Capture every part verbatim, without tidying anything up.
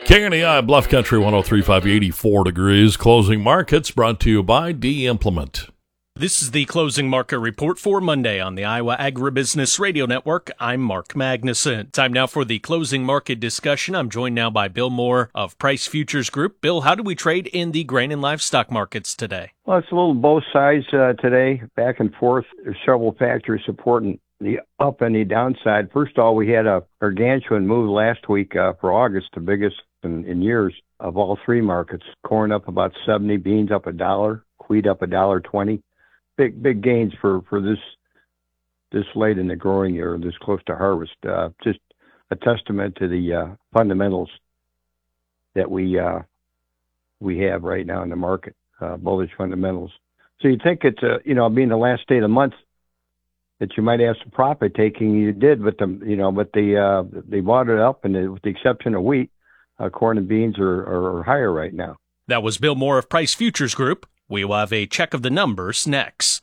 K N E I Bluff Country one oh three point five, eighty-four degrees. Closing markets brought to you by D-Implement. This is the closing market report for Monday on the Iowa Agribusiness Radio Network. I'm Mark Magnuson. Time now for the closing market discussion. I'm joined now by Bill Moore of Price Futures Group. Bill, how do we trade in the grain and livestock markets today? Well, it's a little both sides uh, today, back and forth. There's several factors supporting the up and the downside. First of all, we had a gargantuan move last week uh, for August, the biggest in, in years of all three markets. Corn up about seventy, beans up a dollar, wheat up a dollar twenty. Big big gains for, for this this late in the growing year, this close to harvest. Uh, just a testament to the uh, fundamentals that we uh, we have right now in the market, uh, bullish fundamentals. So you think it's a, you know, being the last day of the month, that you might have some profit taking. You did, but the you know, but the uh, they bought it up, and with the exception of wheat, uh, corn and beans are, are higher right now. That was Bill Moore of Price Futures Group. We will have a check of the numbers next.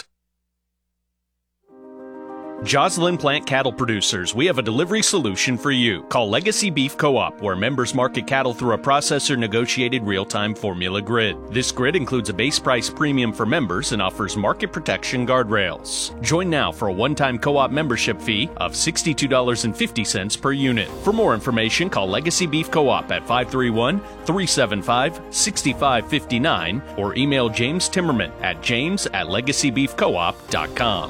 Joslyn Plant Cattle Producers, we have a delivery solution for you. Call Legacy Beef Co-op, where members market cattle through a processor-negotiated real-time formula grid. This grid includes a base price premium for members and offers market protection guardrails. Join now for a one-time co-op membership fee of sixty-two dollars and fifty cents per unit. For more information, call Legacy Beef Co-op at five three one, three seven five, six five five nine or email James Timmerman at james at legacy beef co op dot com.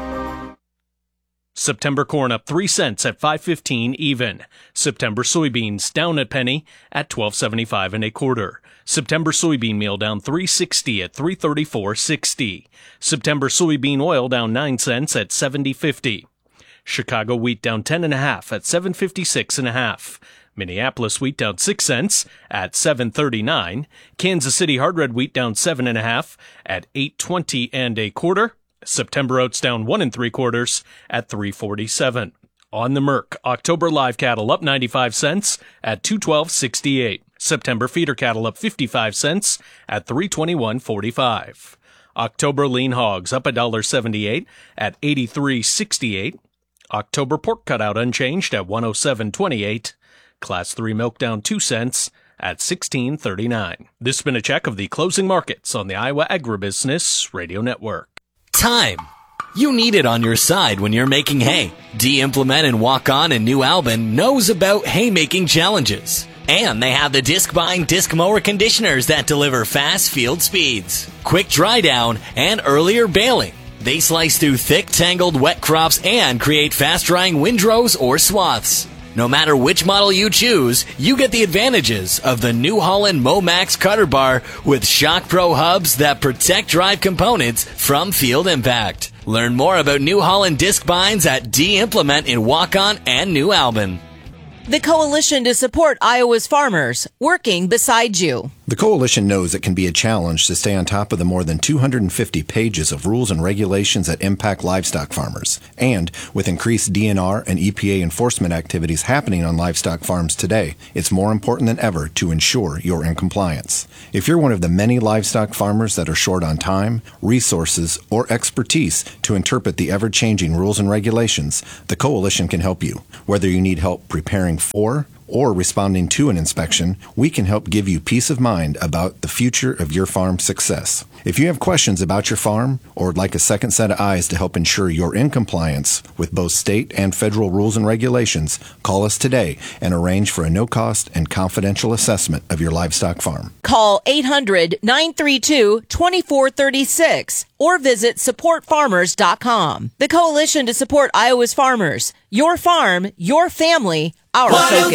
September corn up three cents at five fifteen even. September soybeans down a penny at twelve seventy-five and a quarter. September soybean meal down three sixty at three thirty-four sixty. September soybean oil down nine cents at seventy fifty. Chicago wheat down ten and a half at seven fifty-six and a half. Minneapolis wheat down six cents at seven thirty-nine. Kansas City hard red wheat down seven and a half at eight twenty and a quarter. September oats down one and three quarters at three forty-seven. On the Merc, October live cattle up ninety-five cents at two twelve sixty-eight. September feeder cattle up fifty-five cents at three twenty-one forty-five. October lean hogs up one seventy-eight at eighty-three sixty-eight. October pork cutout unchanged at one oh seven twenty-eight. Class three milk down two cents at sixteen thirty-nine. This has been a check of the closing markets on the Iowa Agribusiness Radio Network. Time. You need it on your side when you're making hay. D-Implement and Walk On in New Albin knows about haymaking challenges. And they have the disc-bind disc mower conditioners that deliver fast field speeds, quick dry down, and earlier baling. They slice through thick, tangled wet crops and create fast-drying windrows or swaths. No matter which model you choose, you get the advantages of the New Holland MoMax cutter bar with Shock Pro hubs that protect drive components from field impact. Learn more about New Holland disc binds at D-Implement in Waukon and New Albin. The Coalition to Support Iowa's Farmers, working beside you. The Coalition knows it can be a challenge to stay on top of the more than two hundred fifty pages of rules and regulations that impact livestock farmers. And with increased D N R and E P A enforcement activities happening on livestock farms today, it's more important than ever to ensure you're in compliance. If you're one of the many livestock farmers that are short on time, resources, or expertise to interpret the ever-changing rules and regulations, the Coalition can help you. Whether you need help preparing for or responding to an inspection, we can help give you peace of mind about the future of your farm's success. If you have questions about your farm or would like a second set of eyes to help ensure you're in compliance with both state and federal rules and regulations, call us today and arrange for a no-cost and confidential assessment of your livestock farm. Call eight hundred, nine three two, two four three six or visit support farmers dot com. The Coalition to Support Iowa's Farmers. Your farm, your family, our focus.